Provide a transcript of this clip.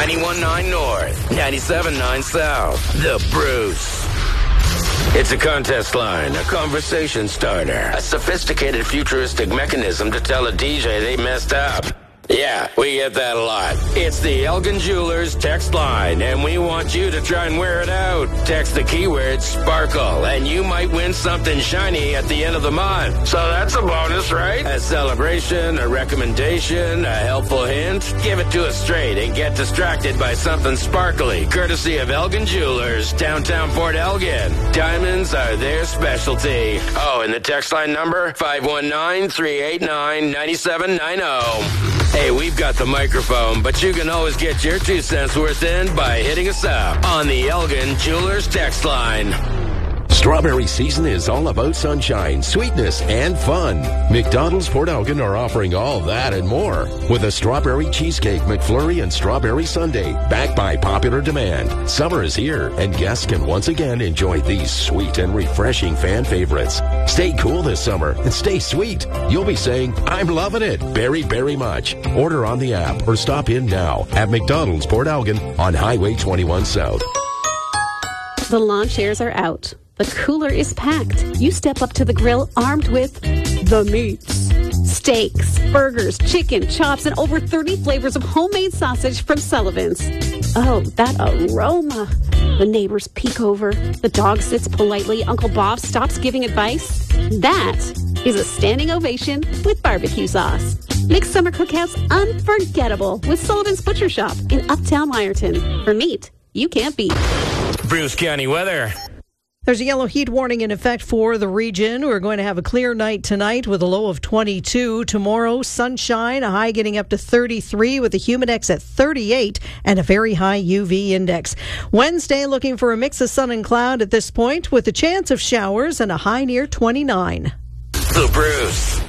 91.9 North, 97.9 South. The Bruce. It's a contest line, a conversation starter, a sophisticated futuristic mechanism to tell a DJ they messed up. Yeah, we get that a lot. It's the Elgin Jewelers text line, and we want you to try and wear it out. Text the keyword sparkle, and you might win something shiny at the end of the month. So that's a bonus, right? A celebration, a recommendation, a helpful hint. Give it to us straight and get distracted by something sparkly, courtesy of Elgin Jewelers, downtown Port Elgin. Diamonds are their specialty. Oh, and the text line number, 519-389-9790. Hey, we've got the microphone, but you can always get your 2 cents worth in by hitting us up on the Elgin Jewelers text line. Strawberry season is all about sunshine, sweetness, and fun. McDonald's Port Elgin are offering all that and more with a strawberry cheesecake, McFlurry, and strawberry sundae backed by popular demand. Summer is here, and guests can once again enjoy these sweet and refreshing fan favorites. Stay cool this summer and stay sweet. You'll be saying, I'm loving it very, very much. Order on the app or stop in now at McDonald's Port Elgin on Highway 21 South. The lawn chairs are out. The cooler is packed. You step up to the grill armed with the meats. Steaks, burgers, chicken, chops, and over 30 flavors of homemade sausage from Sullivan's. Oh, that aroma. The neighbors peek over. The dog sits politely. Uncle Bob stops giving advice. That is a standing ovation with barbecue sauce. Make summer cookouts unforgettable with Sullivan's Butcher Shop in Uptown Lyerton. For meat you can't beat. Bruce County weather. There's a yellow heat warning in effect for the region. We're going to have a clear night tonight with a low of 22. Tomorrow, sunshine, a high getting up to 33 with a humidex at 38 and a very high UV index. Wednesday, looking for a mix of sun and cloud at this point with a chance of showers and a high near 29. The Bruce.